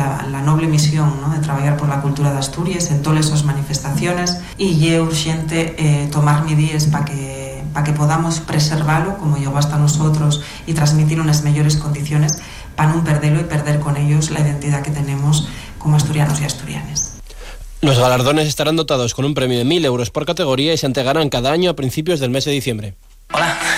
la noble misión, ¿no?, de traballar por la cultura de Asturias en todas esas manifestaciones, y é urgente tomar medidas para que podamos preservarlo como llegó hasta nosotros y transmitirlo en las mejores condiciones para no perderlo y perder con ellos la identidad que tenemos como asturianos y asturianas. Los galardones estarán dotados con un premio de 1.000 euros por categoría y se entregarán cada año a principios del mes de diciembre. Hola.